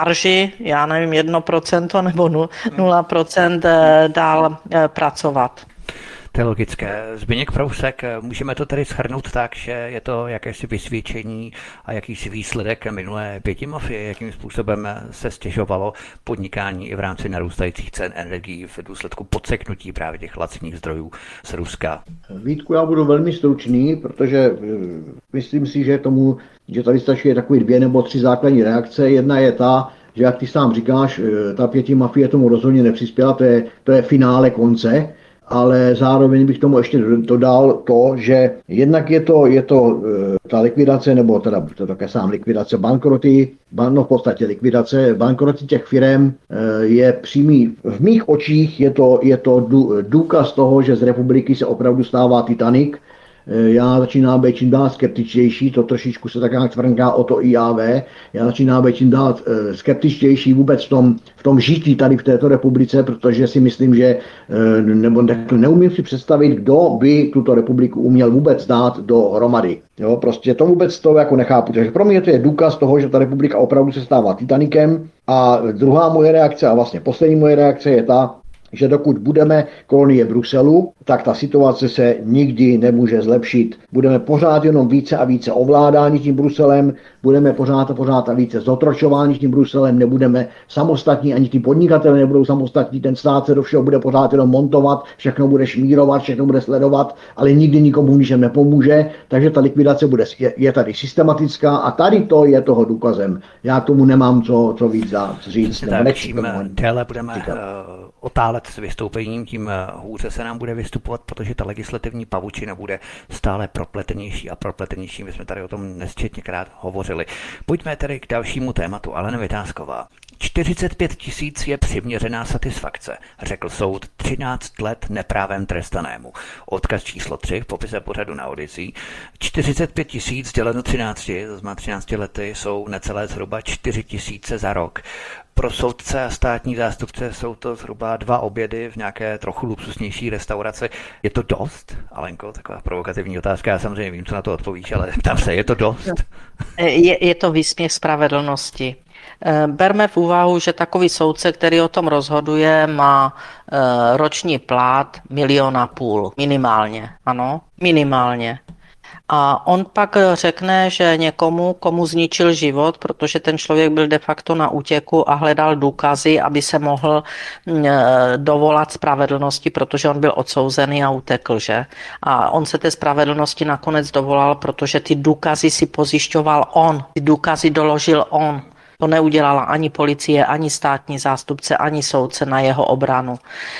marži, já nevím, 1% nebo 0% dál pracovat. To je logické. Zbyněk Prousek, můžeme to tedy shrnout tak, že je to jakési vysvědčení a jakýsi výsledek minulé pětimafie, jakým způsobem se stěžovalo podnikání i v rámci narůstajících cen energií v důsledku podseknutí právě těch laciných zdrojů z Ruska. Vítku, já budu velmi stručný, protože myslím si, že tady stačí takový 2 nebo 3 základní reakce. Jedna je ta, že jak ty sám říkáš, ta pětimafie tomu rozhodně nepřispěla, to je finále konce. Ale zároveň bych tomu ještě dodal to, že jednak je to ta likvidace, nebo teda to také sám likvidace bankroty, v podstatě likvidace bankroty těch firem je přímý, v mých očích je to důkaz toho, že z republiky se opravdu stává Titanic. Já začínám být čím dál skeptičtější, to trošičku se tak nějak tvrnká o to IAV, já začínám být čím dál skeptičtější vůbec v tom žití tady v této republice, protože si myslím, že nebo neumím si představit, kdo by tuto republiku uměl vůbec dát dohromady. Jo, prostě to vůbec to jako nechápu. Takže pro mě to je důkaz toho, že ta republika opravdu se stává Titanicem. A druhá moje reakce a vlastně poslední moje reakce je ta, že dokud budeme kolonie Bruselu, tak ta situace se nikdy nemůže zlepšit. Budeme pořád jenom více a více ovládáni tím Bruselem, budeme pořád a více zotročováni tím Bruselem, nebudeme samostatní, ani ty podnikatelé nebudou samostatní, ten stát se do všeho bude pořád jenom montovat, všechno bude šmírovat, všechno bude sledovat, ale nikdy nikomu ničem nepomůže, takže ta likvidace je tady systematická a tady to je toho důkazem. Já k tomu nemám co víc říct. Čím déle budeme otálet s vystoupením, tím hůře se nám bude vystupovat, protože ta legislativní pavučina bude stále propletenější a propletenější. My jsme tady o tom nesčetněkrát hovořili. Pojďme tedy k dalšímu tématu. Alena Vytázková. 45 000 je přiměřená satisfakce, řekl soud 13 let neprávem trestanému. Odkaz číslo 3 v popise pořadu na Odyssey. 45 000 děleno 13, to znamená 13 lety, jsou necelé zhruba 4 000 za rok. Pro soudce a státní zástupce jsou to zhruba 2 obědy v nějaké trochu luxusnější restauraci. Je to dost, Alenko? Taková provokativní otázka. Já samozřejmě vím, co na to odpovíš, ale ptám se, je to dost? Je to výsměch spravedlnosti. Berme v úvahu, že takový soudce, který o tom rozhoduje, má roční plat 1,5 milionu. Minimálně, ano, minimálně. A on pak řekne, že někomu, komu zničil život, protože ten člověk byl de facto na útěku a hledal důkazy, aby se mohl dovolat spravedlnosti, protože on byl odsouzený a utekl, že? A on se té spravedlnosti nakonec dovolal, protože ty důkazy si pozjišťoval on, ty důkazy doložil on. To neudělala ani policie, ani státní zástupce, ani soudce na jeho obranu.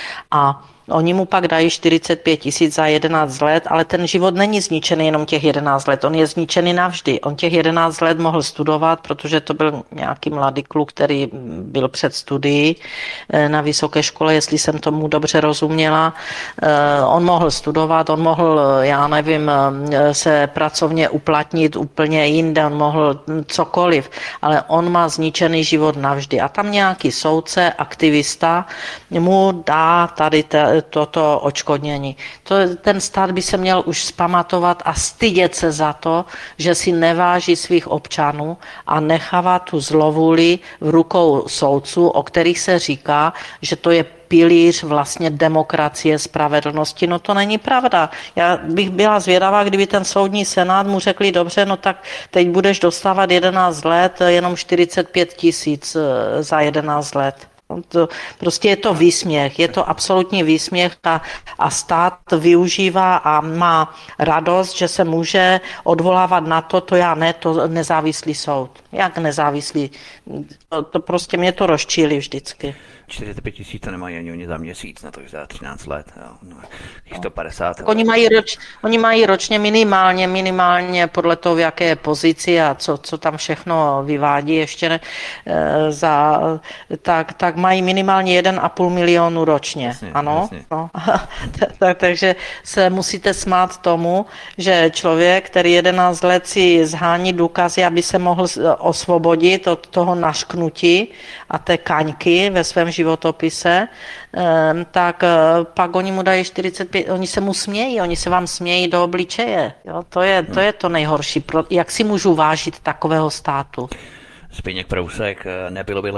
A oni mu pak dají 45 000 za 11 let, ale ten život není zničený jenom těch 11 let, on je zničený navždy. On těch 11 let mohl studovat, protože to byl nějaký mladý kluk, který byl před studií na vysoké škole, jestli jsem tomu dobře rozuměla. On mohl studovat, on mohl, já nevím, se pracovně uplatnit úplně jinde, on mohl cokoliv, ale on má zničený život navždy. A tam nějaký soudce, aktivista mu dá tady toto odškodnění. Ten stát by se měl už vzpamatovat a stydět se za to, že si neváží svých občanů a nechává tu zlovůli v rukou soudců, o kterých se říká, že to je pilíř vlastně demokracie, spravedlnosti. No to není pravda. Já bych byla zvědavá, kdyby ten soudní senát mu řekli, dobře, no tak teď budeš dostávat 11 let, jenom 45 000 za 11 let. Prostě je to výsměch, je to absolutní výsměch a stát využívá a má radost, že se může odvolávat na to já ne, to nezávislý soud. Jak nezávislý? To prostě mě to rozčílí vždycky. 45 000 to nemají ani oni za měsíc, na to za 13 let. Jo. 150. Oni mají ročně minimálně podle toho, v jaké je pozici a co tam všechno vyvádí ještě tak mají minimálně 1,5 milionu ročně. Jasně, ano. Jasně. No. Takže se musíte smát tomu, že člověk, který 11 let si zhání důkazy, aby se mohl osvobodit od toho našknutí a té kaňky ve svém životopise, tak pak oni mu dají 45, oni se mu smějí, oni se vám smějí do obličeje. Jo? To je to nejhorší. Jak si můžu vážit takového státu? Zbyněk Prousek, nebylo by